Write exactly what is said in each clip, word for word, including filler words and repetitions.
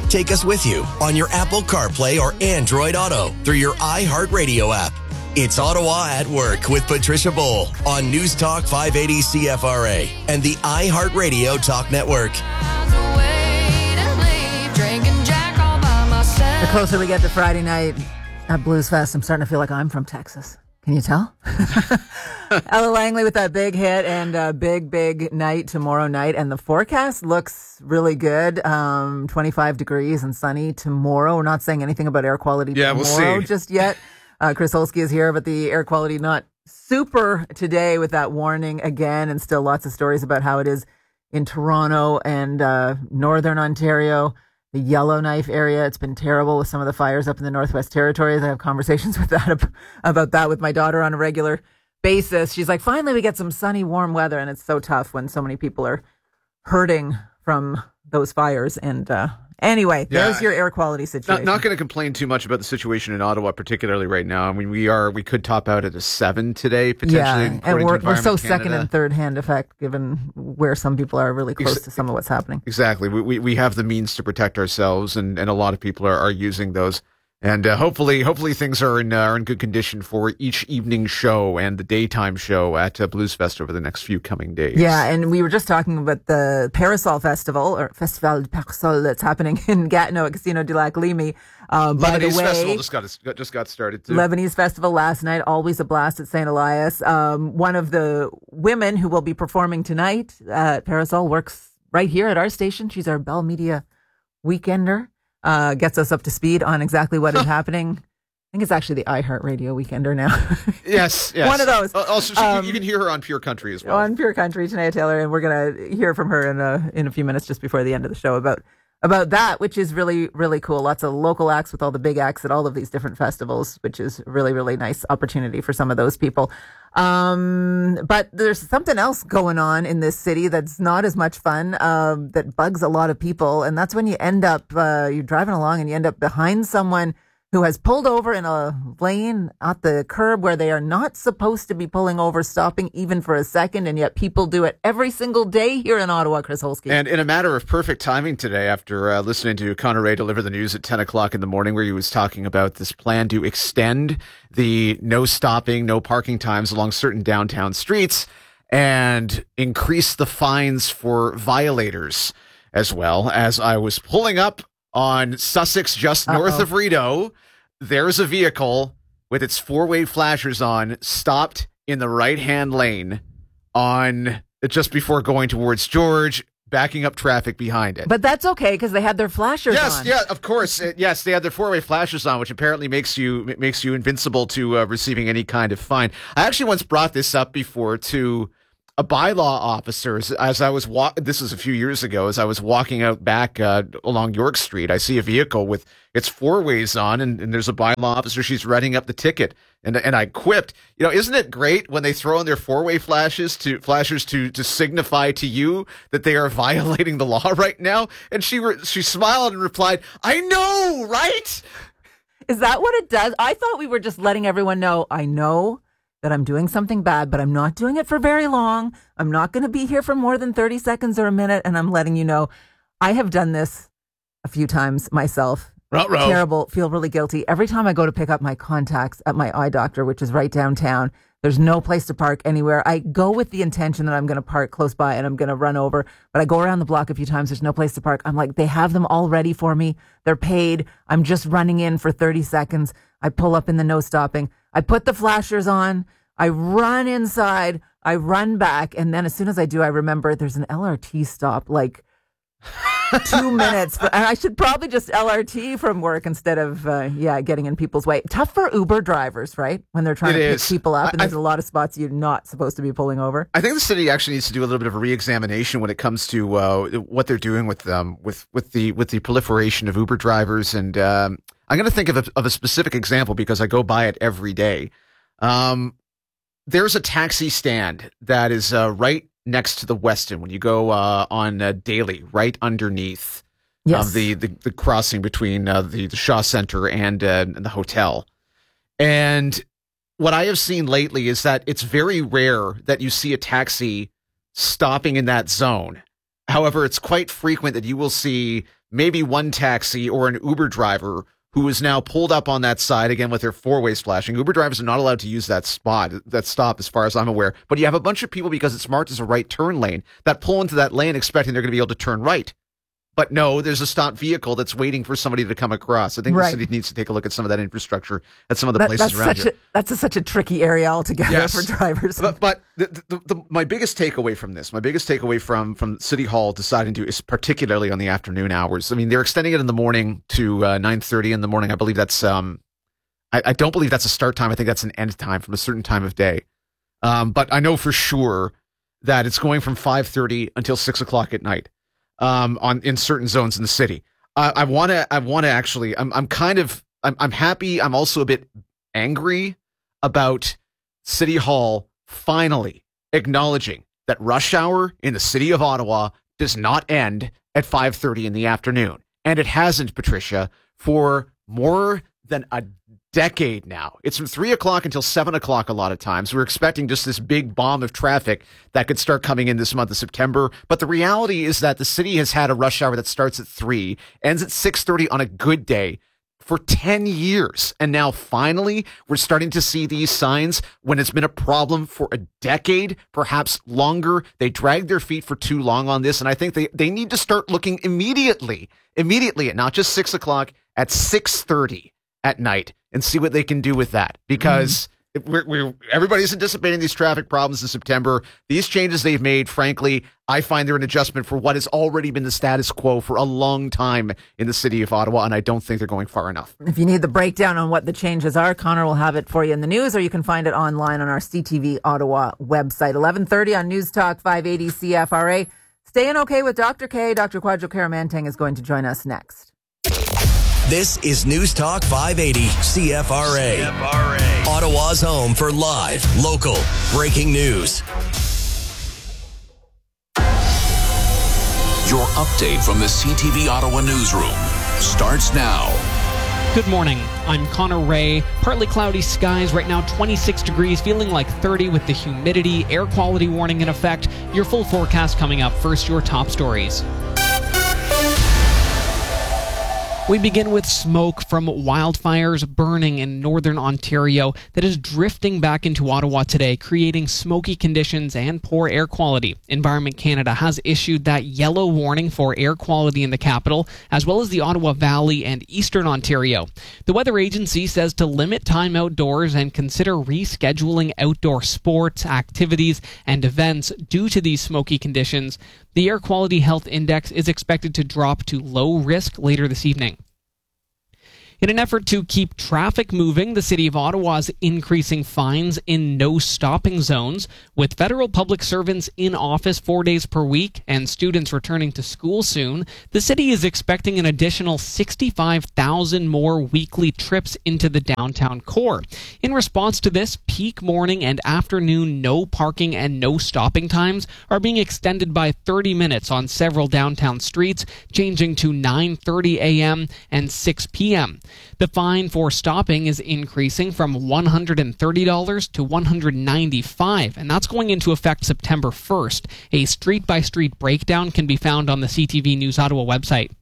Take us with you on your Apple CarPlay or Android Auto through your iHeartRadio app. It's Ottawa at Work with Patricia Bowl on News Talk five eighty C F R A and the iHeartRadio Talk Network. The closer we get to Friday night at Blues Fest, I'm starting to feel like I'm from Texas. Can you tell? Ella Langley with that big hit and a big, big night tomorrow night. And the forecast looks really good. Um, twenty-five degrees and sunny tomorrow. We're not saying anything about air quality yeah, tomorrow we'll see. just yet. Uh, Chris Holsky is here, but the air quality not super today with that warning again. And still lots of stories about how it is in Toronto and uh, Northern Ontario. The Yellowknife area, it's been terrible with some of the fires up in the Northwest Territories. I have conversations with that about that with my daughter on a regular basis. She's like, finally we get some sunny, warm weather, and it's so tough when so many people are hurting from those fires. And uh, anyway, yeah, there's your air quality situation. Not, not going to complain too much about the situation in Ottawa, particularly right now. I mean, we are we could top out at a seven today, potentially. Yeah, and we're, we're so Canada. second and third hand effect, given where some people are really close Ex- to some of what's happening. Exactly. We, we we have the means to protect ourselves, and, and a lot of people are, are using those. And uh, hopefully, hopefully things are in uh, are in good condition for each evening show and the daytime show at uh, Blues Fest over the next few coming days. Yeah, and we were just talking about the Parasol Festival, or Festival de Parasol, that's happening in Gatineau at Casino du Lac Limi. Uh, by the Lebanese way, Festival just got just got started too. Lebanese Festival last night, always a blast at Saint Elias. Um, one of the women who will be performing tonight at Parasol works right here at our station. She's our Bell Media Weekender. Uh, gets us up to speed on exactly what is happening. I think it's actually the iHeartRadio Weekender now. yes, yes. One of those. Uh, also, she, um, you can hear her on Pure Country as well. On Pure Country, Tania Taylor, and we're going to hear from her in a, in a few minutes just before the end of the show about about that, which is really, really cool. Lots of local acts with all the big acts at all of these different festivals, which is really, really nice opportunity for some of those people. Um, but there's something else going on in this city that's not as much fun, um, that bugs a lot of people. And that's when you end up, uh, you're driving along and you end up behind someone who has pulled over in a lane at the curb where they are not supposed to be pulling over, stopping even for a second, and yet people do it every single day here in Ottawa, Chris Holsky. And in a matter of perfect timing today, after uh, listening to Conor Ray deliver the news at ten o'clock in the morning, where he was talking about this plan to extend the no stopping, no parking times along certain downtown streets and increase the fines for violators, as well. As I was pulling up on Sussex, just Uh-oh. north of Rideau, there's a vehicle with its four-way flashers on, stopped in the right-hand lane on just before going towards George, backing up traffic behind it. But that's okay because they had their flashers yes, on. Yes, yeah, of course. Uh, yes, they had their four-way flashers on, which apparently makes you makes you invincible to uh, receiving any kind of fine. I actually once brought this up before to a bylaw officer as I was walk. This was a few years ago. As I was walking out back uh, along York Street, I see a vehicle with its four ways on, and, and there's a bylaw officer. She's writing up the ticket, and and I quipped, you know, isn't it great when they throw in their four way flashes to flashers to to signify to you that they are violating the law right now? And she re- she smiled and replied, "I know, right?" Is that what it does? I thought we were just letting everyone know. I know that I'm doing something bad, but I'm not doing it for very long. I'm not going to be here for more than thirty seconds or a minute, and I'm letting you know. I have done this a few times myself. Ruh-roh. Terrible, feel really guilty. Every time I go to pick up my contacts at my eye doctor, which is right downtown, there's no place to park anywhere. I go with the intention that I'm going to park close by and I'm going to run over, but I go around the block a few times. There's no place to park. I'm like, they have them all ready for me. They're paid. I'm just running in for thirty seconds. I pull up in the no stopping. I put the flashers on. I run inside. I run back. And then as soon as I do, I remember there's an L R T stop like two minutes. For, and I should probably just L R T from work instead of, uh, yeah, getting in people's way. Tough for Uber drivers, right? When they're trying it to is. pick people up. And I, there's a lot of spots you're not supposed to be pulling over. I think the city actually needs to do a little bit of a re-examination when it comes to uh, what they're doing with um, with with the with the proliferation of Uber drivers. And um, I'm going to think of a, of a specific example because I go by it every day. Um, there's a taxi stand that is uh, right next to the Westin when you go uh, on uh, Daily, right underneath yes. um, the, the the crossing between uh, the, the Shaw Center and, uh, and the hotel. And what I have seen lately is that it's very rare that you see a taxi stopping in that zone. However, it's quite frequent that you will see maybe one taxi or an Uber driver who is now pulled up on that side, again, with their four-ways flashing. Uber drivers are not allowed to use that spot, that stop, as far as I'm aware. But you have a bunch of people, because it's marked as a right turn lane, that pull into that lane expecting they're going to be able to turn right. But no, there's a stopped vehicle that's waiting for somebody to come across. I think right. the city needs to take a look at some of that infrastructure at some of the that, places that's around such here. A, that's a, such a tricky area altogether yes. for drivers. But, but the, the, the, my biggest takeaway from this, my biggest takeaway from, from City Hall deciding to, is particularly on the afternoon hours. I mean, they're extending it in the morning to uh, nine thirty in the morning. I believe that's, um, I, I don't believe that's a start time. I think that's an end time from a certain time of day. Um, but I know for sure that it's going from five thirty until six o'clock at night. Um, on in certain zones in the city, uh, I want to. I want to actually. I'm. I'm kind of. I'm. I'm happy. I'm also a bit angry about City Hall finally acknowledging that rush hour in the city of Ottawa does not end at five thirty in the afternoon, and it hasn't, Patricia, for more than a decade now. It's from three o'clock until seven o'clock a lot of times. We're expecting just this big bomb of traffic that could start coming in this month of September. But the reality is that the city has had a rush hour that starts at three, ends at six thirty on a good day for ten years. And now finally, we're starting to see these signs when it's been a problem for a decade, perhaps longer. They dragged their feet for too long on this. And I think they, they need to start looking immediately, immediately at not just six o'clock, at six thirty at night, and see what they can do with that, because mm-hmm. we're, we're, everybody's anticipating these traffic problems in September. These changes they've made, frankly, I find they're an adjustment for what has already been the status quo for a long time in the city of Ottawa, and I don't think they're going far enough. If you need the breakdown on what the changes are, Connor will have it for you in the news, or you can find it online on our C T V Ottawa website. eleven thirty on News Talk five eighty C F R A. Staying okay with Doctor K. Doctor Kwadwo Kyeremanteng is going to join us next. This is News Talk five eighty C F R A. C F R A. Ottawa's home for live, local, breaking news. Your update from the C T V Ottawa newsroom starts now. Good morning. I'm Connor Ray. Partly cloudy skies right now, twenty-six degrees, feeling like thirty with the humidity, air quality warning in effect. Your full forecast coming up. First, your top stories. We begin with smoke from wildfires burning in northern Ontario that is drifting back into Ottawa today, creating smoky conditions and poor air quality. Environment Canada has issued that yellow warning for air quality in the capital, as well as the Ottawa Valley and eastern Ontario. The weather agency says to limit time outdoors and consider rescheduling outdoor sports, activities, and events due to these smoky conditions. The Air Quality Health Index is expected to drop to low risk later this evening. In an effort to keep traffic moving, the City of Ottawa is increasing fines in no-stopping zones. With federal public servants in office four days per week and students returning to school soon, the city is expecting an additional sixty-five thousand more weekly trips into the downtown core. In response to this, peak morning and afternoon no parking and no stopping times are being extended by thirty minutes on several downtown streets, changing to nine thirty a.m. and six p.m. The fine for stopping is increasing from one hundred thirty dollars to one hundred ninety-five dollars, and that's going into effect September first. A street-by-street breakdown can be found on the C T V News Ottawa website.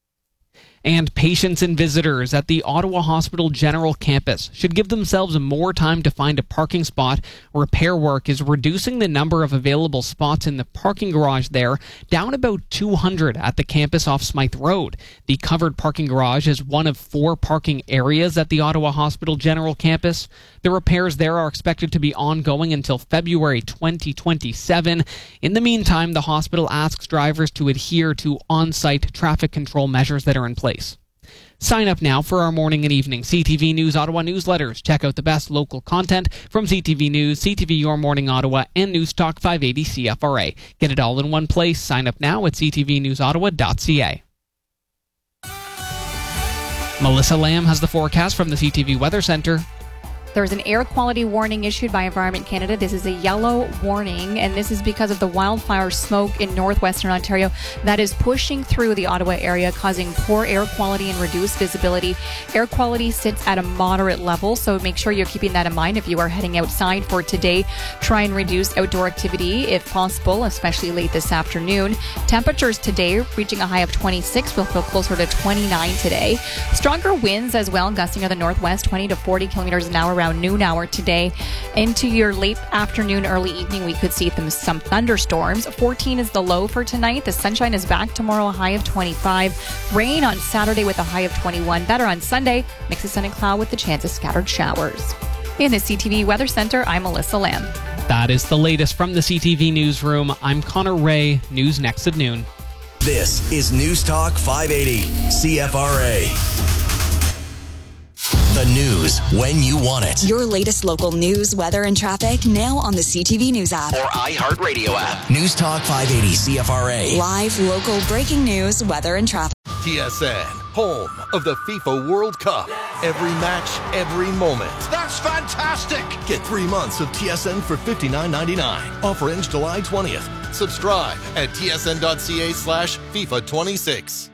And patients and visitors at the Ottawa Hospital General Campus should give themselves more time to find a parking spot. Repair work is reducing the number of available spots in the parking garage there, down about two hundred at the campus off Smythe Road. The covered parking garage is one of four parking areas at the Ottawa Hospital General Campus. The repairs there are expected to be ongoing until February twenty twenty-seven. In the meantime, the hospital asks drivers to adhere to on-site traffic control measures that are in place. Sign up now for our morning and evening C T V News Ottawa newsletters. Check out the best local content from C T V News, C T V Your Morning Ottawa, and News Talk five eighty C F R A. Get it all in one place. Sign up now at c t v news ottawa dot c a. Melissa Lamb has the forecast from the C T V Weather Center. There's an air quality warning issued by Environment Canada. This is a yellow warning, and this is because of the wildfire smoke in northwestern Ontario that is pushing through the Ottawa area, causing poor air quality and reduced visibility. Air quality sits at a moderate level, so make sure you're keeping that in mind if you are heading outside for today. Try and reduce outdoor activity if possible, especially late this afternoon. Temperatures today reaching a high of twenty-six. We'll feel closer to twenty-nine today. Stronger winds as well, gusting to the northwest, twenty to forty kilometers an hour around noon hour today. Into your late afternoon, early evening, we could see them, some thunderstorms. fourteen is the low for tonight. The sunshine is back tomorrow, a high of twenty-five. Rain on Saturday with a high of twenty-one. Better on Sunday, mix of sun and cloud with the chance of scattered showers. In the C T V Weather Center, I'm Melissa Lamb. That is the latest from the C T V Newsroom. I'm Connor Ray. News next at noon. This is News Talk five eighty C F R A. The news when you want it. Your latest local news, weather, and traffic now on the C T V News app or iHeartRadio app. News Talk five eighty C F R A. Live, local, breaking news, weather, and traffic. T S N, home of the FIFA World Cup. Every match, every moment. That's fantastic! Get three months of T S N for fifty-nine ninety-nine. Offer ends July twentieth. Subscribe at tsn.ca slash FIFA 26.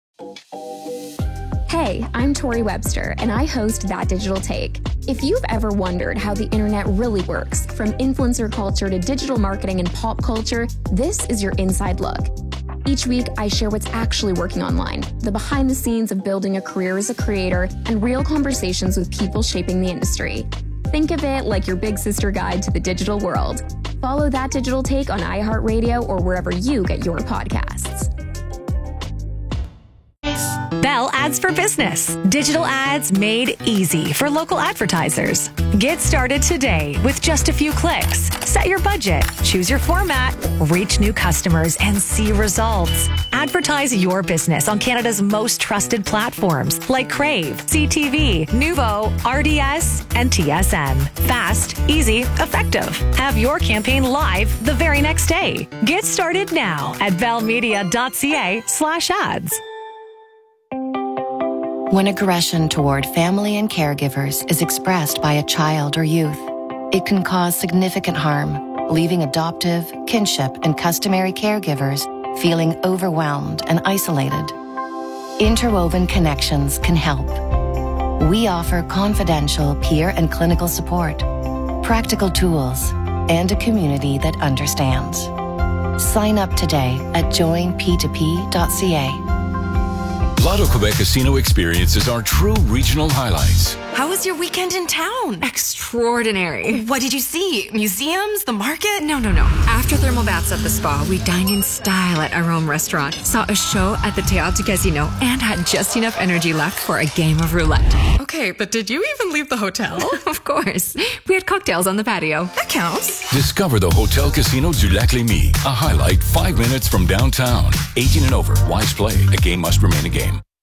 Hey, I'm Tori Webster, and I host That Digital Take. If you've ever wondered how the internet really works, from influencer culture to digital marketing and pop culture, this is your inside look. Each week, I share what's actually working online, the behind the scenes of building a career as a creator, and real conversations with people shaping the industry. Think of it like your big sister guide to the digital world. Follow That Digital Take on iHeartRadio or wherever you get your podcasts. Bell Ads for Business. Digital ads made easy for local advertisers. Get started today with just a few clicks. Set your budget, choose your format, reach new customers, and see results. Advertise your business on Canada's most trusted platforms like Crave, C T V, Nuvo, R D S, and T S N. Fast, easy, effective. Have your campaign live the very next day. Get started now at bellmedia.ca slash ads. When aggression toward family and caregivers is expressed by a child or youth, it can cause significant harm, leaving adoptive, kinship, and customary caregivers feeling overwhelmed and isolated. Interwoven Connections can help. We offer confidential peer and clinical support, practical tools, and a community that understands. Sign up today at join p two p dot c a. Lotto Quebec Casino experiences are true regional highlights. How was your weekend in town? Extraordinary. What did you see? Museums? The market? No, no, no. After thermal baths at the spa, we dined in style at our own restaurant, saw a show at the Théâtre du Casino, and had just enough energy left for a game of roulette. Okay, but did you even leave the hotel? Of course. We had cocktails on the patio. That counts. Discover the Hotel Casino du Lac Lémy, a highlight five minutes from downtown. eighteen and over. Wise play. A game must remain a game.